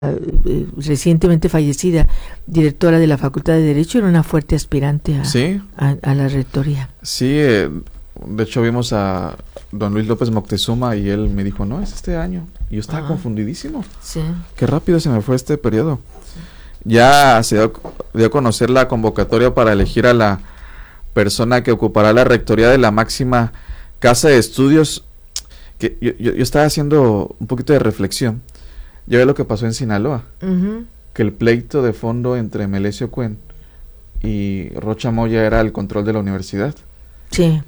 recientemente fallecida directora de la Facultad de Derecho, era una fuerte aspirante ¿Sí? a la rectoría. Sí, de hecho vimos a don Luis López Moctezuma y él me dijo, no, es este año. Y yo estaba confundidísimo. Sí. Qué rápido se me fue este periodo. Ya se dio a conocer la convocatoria para elegir a la persona que ocupará la rectoría de la máxima casa de estudios. Que yo estaba haciendo un poquito de reflexión. Ya ve lo que pasó en Sinaloa, que el pleito de fondo entre Melesio Cuen y Rocha Moya era el control de la universidad. Sí.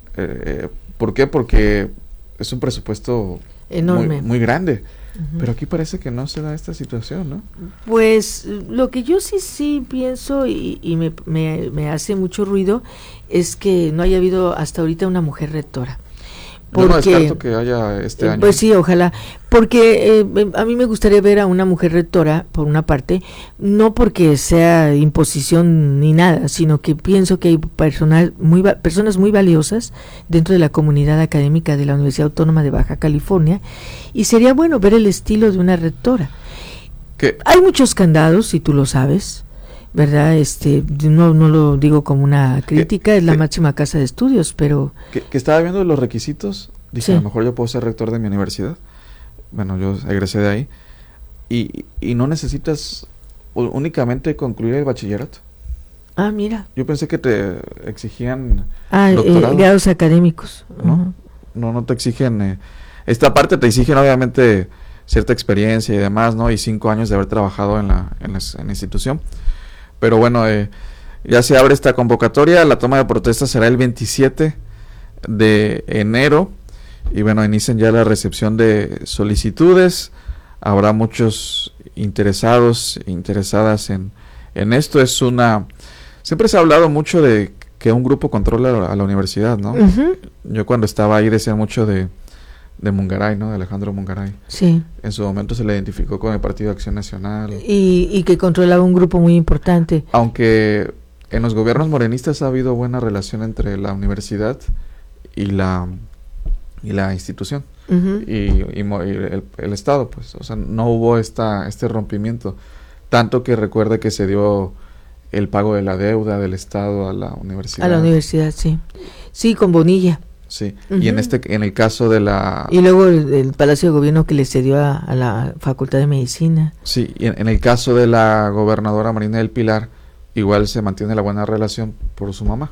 ¿Por qué? Porque es un presupuesto enorme, muy grande. Pero aquí parece que no se da esta situación, ¿no? Pues lo que yo sí pienso y me hace mucho ruido es que no haya habido hasta ahorita una mujer rectora. Yo no descarto que haya este año. Pues sí, ojalá, porque a mí me gustaría ver a una mujer rectora, por una parte, no porque sea imposición ni nada, sino que pienso que hay personas muy valiosas dentro de la comunidad académica de la Universidad Autónoma de Baja California, y sería bueno ver el estilo de una rectora. ¿Qué? Hay muchos candados, si tú lo sabes, ¿verdad? No lo digo como una crítica, es la máxima casa de estudios, pero... Que estaba viendo los requisitos, dije, sí, a lo mejor yo puedo ser rector de mi universidad. Bueno, yo egresé de ahí. Y no necesitas únicamente concluir el bachillerato. Ah, mira. Yo pensé que te exigían doctorado. Grados académicos. ¿No? No te exigen... esta parte te exigen obviamente cierta experiencia y demás, ¿no? Y 5 años de haber trabajado en la institución. Pero bueno, ya se abre esta convocatoria, la toma de protesta será el 27 de enero y bueno, inician ya la recepción de solicitudes, habrá muchos interesados e interesadas en esto. Siempre se ha hablado mucho de que un grupo controla a la universidad, ¿no? Yo cuando estaba ahí decía mucho de Mungaray, ¿no? De Alejandro Mungaray. Sí. En su momento se le identificó con el Partido de Acción Nacional. Y que controlaba un grupo muy importante. Aunque en los gobiernos morenistas ha habido buena relación entre la universidad y la institución. Y el Estado, pues. O sea, no hubo este rompimiento. Tanto que recuerde que se dio el pago de la deuda del Estado a la universidad. A la universidad, sí. Sí, con Bonilla. Sí, y en el caso de la... Y luego el Palacio de Gobierno que le cedió a la Facultad de Medicina. Sí, y en el caso de la gobernadora Marina del Pilar, igual se mantiene la buena relación por su mamá.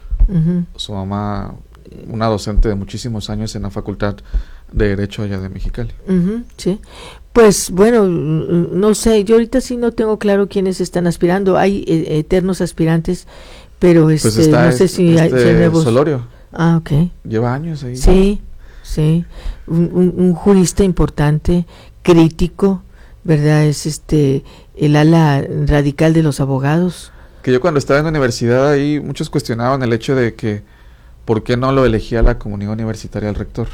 Su mamá, una docente de muchísimos años en la Facultad de Derecho allá de Mexicali. Sí, pues bueno, no sé, yo ahorita sí no tengo claro quiénes están aspirando. Hay eternos aspirantes, pero pues está no sé si hay nuevos... Solorio. Ah, ok. Lleva años ahí. Sí, sí. Un jurista importante, crítico, ¿verdad? Es el ala radical de los abogados. Que yo cuando estaba en la universidad ahí, muchos cuestionaban el hecho de que ¿por qué no lo elegía la comunidad universitaria el rector?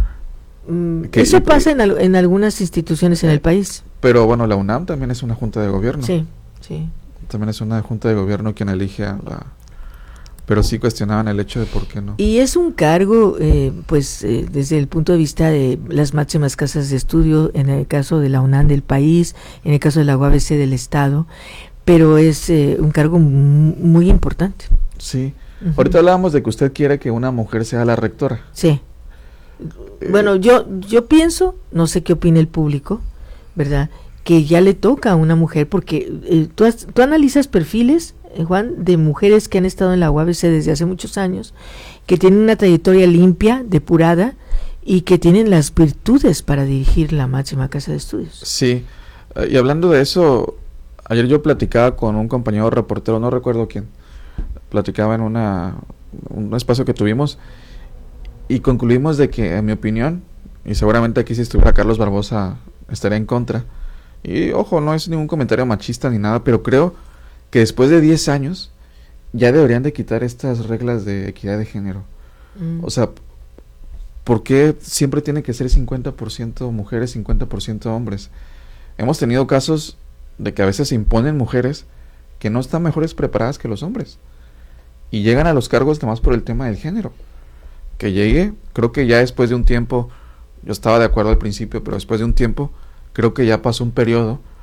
Eso pasa en algunas instituciones en el país. Pero bueno, la UNAM también es una junta de gobierno. Sí, sí. También es una junta de gobierno quien elige a la... Pero sí cuestionaban el hecho de por qué no. Y es un cargo, desde el punto de vista de las máximas casas de estudio, en el caso de la UNAM del país, en el caso de la UABC del Estado, pero es un cargo muy importante. Sí. Ahorita hablábamos de que usted quiere que una mujer sea la rectora. Sí. Bueno, yo pienso, no sé qué opina el público, ¿verdad?, que ya le toca a una mujer, porque tú analizas perfiles, Juan, de mujeres que han estado en la UABC desde hace muchos años, que tienen una trayectoria limpia, depurada, y que tienen las virtudes para dirigir la máxima casa de estudios. Sí, y hablando de eso, ayer yo platicaba con un compañero reportero, no recuerdo quién, platicaba en un espacio que tuvimos, y concluimos de que, en mi opinión, y seguramente aquí si estuviera Carlos Barbosa estaría en contra, y ojo, no es ningún comentario machista ni nada, pero creo que después de 10 años ya deberían de quitar estas reglas de equidad de género. O sea, ¿por qué siempre tiene que ser 50% mujeres, 50% hombres? Hemos tenido casos de que a veces se imponen mujeres que no están mejores preparadas que los hombres y llegan a los cargos nomás por el tema del género. Que llegue, creo que ya después de un tiempo, yo estaba de acuerdo al principio, pero después de un tiempo creo que ya pasó un periodo